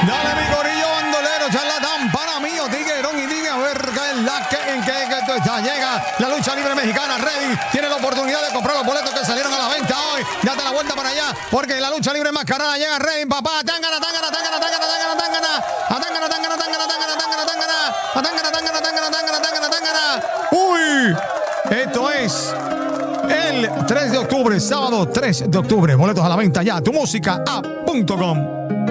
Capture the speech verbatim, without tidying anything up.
Dale, mi corillo bandolero, charlatán, para mío, tiguerón, y dime a ver qué es la que, en qué que tú estás. Llega la lucha libre mexicana, ready. Tiene la oportunidad de comprar los boletos que salieron a la venta hoy. Date la vuelta para allá, porque la lucha libre mascarada llega ready, papá. Tangana, tangana, tangana, tangana, tangana, tangana. Atangana, tangana, tangana, tangana, tangana, tangana. Atangana, tangana, tangana, tangana, tangana, tangana. Uy, esto es el tres de octubre, sábado tres de octubre. Boletos a la venta ya, tu música app punto com.